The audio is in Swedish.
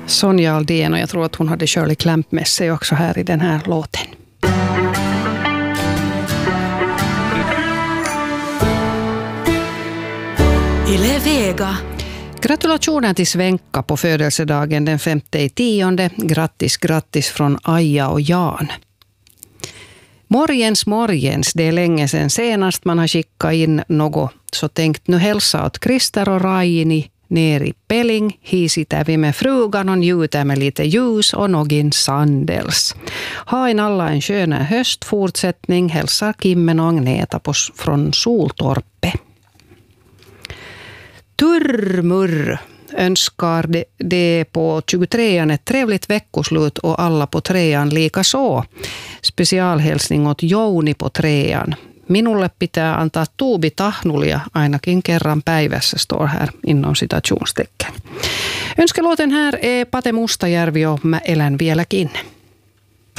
Sonja Aldén, och jag tror att hon hade Shirley Clamp med sig också här i den här låten. Yle Vega. Gratulationer till Svenka på födelsedagen den 5/10. Grattis, grattis från Aja och Jan. Morgens, det är länge sedan senast man har skickat in något. Så tänkt nu hälsa åt Christer och Raini ner i Pelling. Här sitter vi med frugan och njuter med lite ljus och någon sandels. Ha in alla en skön höstfortsättning, hälsar Kimmen och Agneta från Soltorpe. Turmur önskar det på 23an ett trevligt veckoslut och alla på 3an lika så. Specialhälsning åt Jouni på 3an. Minulle pitää antaa tuubitahnulia ainakin kerran päivässä, står här inom citationstecken. Önskelåten här är Pate Mustajärvi och Mä elän vieläkin.